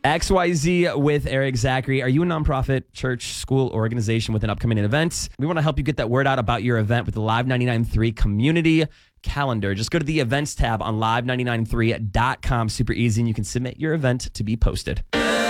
XYZ with Eric Zachary. Are you a nonprofit, church, school, or organization with an upcoming event? We want to help you get that word out about your event with the Live 99.3 community calendar. Just go to the events tab on live993.com. Super easy, and you can submit your event to be posted.